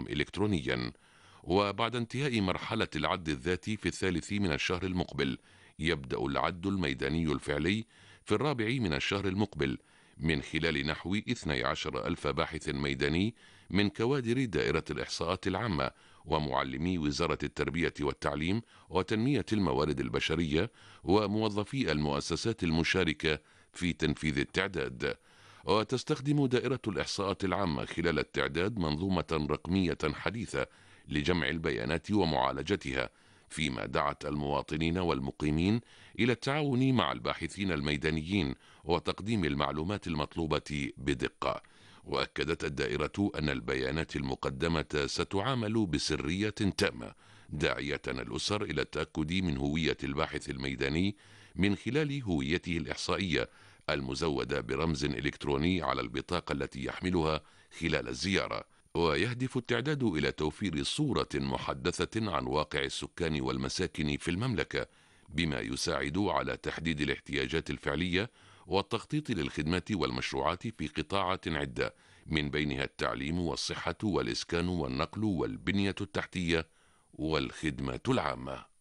إلكترونيا. وبعد انتهاء مرحلة العد الذاتي في 3 من الشهر المقبل، يبدأ العد الميداني الفعلي في 4 من الشهر المقبل من خلال نحو 12 ألف باحث ميداني من كوادر دائرة الإحصاءات العامة ومعلمي وزارة التربية والتعليم وتنمية الموارد البشرية وموظفي المؤسسات المشاركة في تنفيذ التعداد. وتستخدم دائرة الإحصاءات العامة خلال التعداد منظومة رقمية حديثة لجمع البيانات ومعالجتها، فيما دعت المواطنين والمقيمين إلى التعاون مع الباحثين الميدانيين وتقديم المعلومات المطلوبة بدقة. وأكدت الدائرة أن البيانات المقدمة ستعامل بسرية تامة، داعية الأسر إلى التأكد من هوية الباحث الميداني من خلال هويته الإحصائية المزودة برمز إلكتروني على البطاقة التي يحملها خلال الزيارة. ويهدف التعداد إلى توفير صورة محدثة عن واقع السكان والمساكن في المملكة، بما يساعد على تحديد الاحتياجات الفعلية والتخطيط للخدمات والمشروعات في قطاعات عدة، من بينها التعليم والصحة والإسكان والنقل والبنية التحتية والخدمات العامة.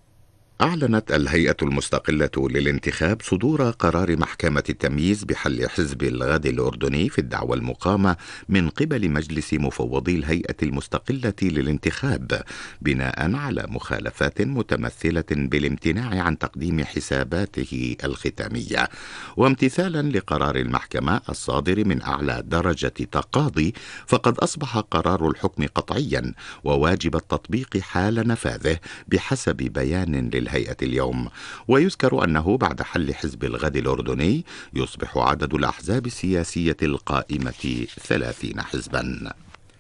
أعلنت الهيئة المستقلة للانتخاب صدور قرار محكمة التمييز بحل حزب الغد الأردني في الدعوى المقامة من قبل مجلس مفوضي الهيئة المستقلة للانتخاب، بناء على مخالفات متمثلة بالامتناع عن تقديم حساباته الختامية. وامتثالا لقرار المحكمة الصادر من أعلى درجة تقاضي، فقد أصبح قرار الحكم قطعيا وواجب التطبيق حال نفاذه بحسب بيان للهيئة اليوم. ويذكر أنه بعد حل حزب الغد الأردني يصبح عدد الأحزاب السياسية القائمة 30 حزبا.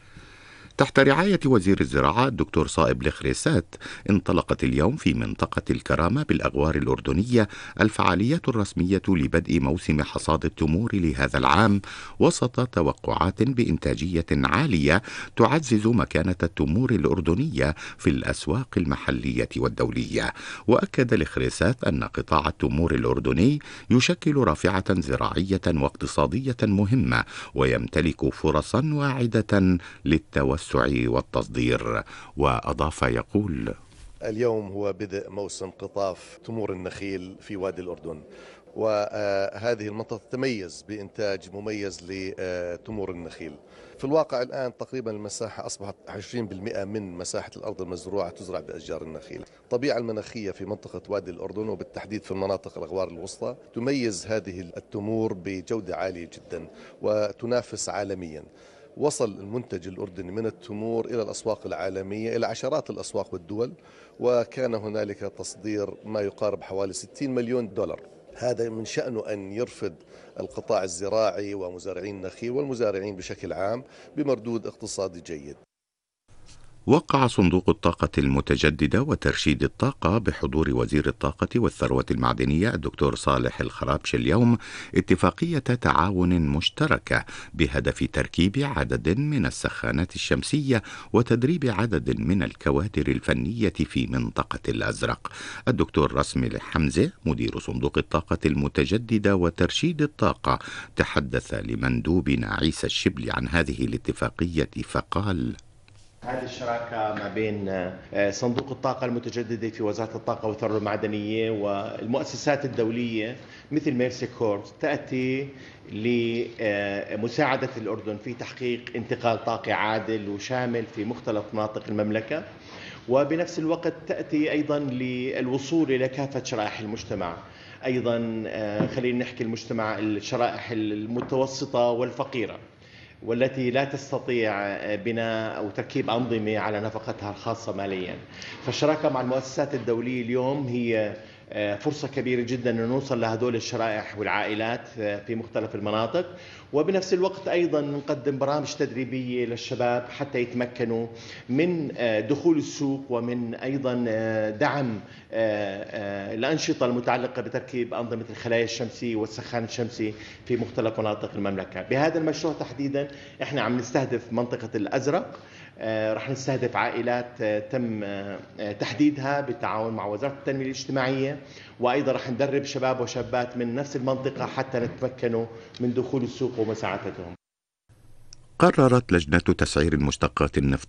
تحت رعاية وزير الزراعة الدكتور صائب الخريسات، انطلقت اليوم في منطقة الكرامة بالأغوار الأردنية الفعاليات الرسمية لبدء موسم حصاد التمور لهذا العام، وسط توقعات بإنتاجية عالية تعزز مكانة التمور الأردنية في الأسواق المحلية والدولية. وأكد الخريسات أن قطاع التمور الأردني يشكل رافعة زراعية واقتصادية مهمة، ويمتلك فرصا واعدة للتوسع والتصدير. وأضاف يقول: اليوم هو بدء موسم قطاف تمور النخيل في وادي الأردن، وهذه المنطقة تتميز بإنتاج مميز لتمور النخيل. في الواقع الآن تقريبا المساحة أصبحت 20% من مساحة الأرض المزروعة تزرع بأشجار النخيل. الطبيعة المناخية في منطقة وادي الأردن وبالتحديد في المناطق الأغوار الوسطى تميز هذه التمور بجودة عالية جدا وتنافس عالميا. وصل المنتج الأردني من التمور إلى الأسواق العالمية، إلى عشرات الأسواق والدول، وكان هنالك تصدير ما يقارب حوالي 60 مليون دولار. هذا من شأنه أن يرفد القطاع الزراعي ومزارعين النخيل والمزارعين بشكل عام بمردود اقتصادي جيد. وقع صندوق الطاقة المتجددة وترشيد الطاقة بحضور وزير الطاقة والثروة المعدنية الدكتور صالح الخرابش اليوم اتفاقية تعاون مشتركة بهدف تركيب عدد من السخانات الشمسية وتدريب عدد من الكوادر الفنية في منطقة الأزرق. الدكتور رسمي الحمزة مدير صندوق الطاقة المتجددة وترشيد الطاقة تحدث لمندوبنا عيسى الشبلي عن هذه الاتفاقية فقال: هذه الشراكة ما بين صندوق الطاقة المتجددة في وزارة الطاقة والثروة المعدنية والمؤسسات الدولية مثل ميرسي كورب تأتي لمساعدة الأردن في تحقيق انتقال طاقي عادل وشامل في مختلف مناطق المملكة، وبنفس الوقت تأتي أيضا للوصول إلى كافة شرائح المجتمع. أيضا خلينا نحكي الشرائح المتوسطة والفقيرة والتي لا تستطيع بناء أو تركيب أنظمة على نفقتها الخاصة ماليا. فالشراكة مع المؤسسات الدولية اليوم هي فرصة كبيرة جدا أن نوصل لهذول الشرائح والعائلات في مختلف المناطق، وبنفس الوقت أيضا نقدم برامج تدريبية للشباب حتى يتمكنوا من دخول السوق ومن أيضا دعم الأنشطة المتعلقة بتركيب أنظمة الخلايا الشمسية والسخان الشمسي في مختلف مناطق المملكة. بهذا المشروع تحديدا احنا عم نستهدف منطقة الأزرق، رح نستهدف عائلات تم تحديدها بالتعاون مع وزارة التنمية الاجتماعية، وأيضا رح ندرب شباب وشابات من نفس المنطقة حتى نتمكنوا من دخول السوق ومساعدتهم. قررت لجنة تسعير المشتقات النفطية